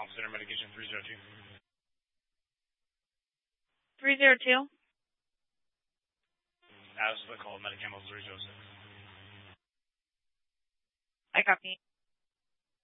Center Medication 302. 302? That was the call, Medicam 306. I copy.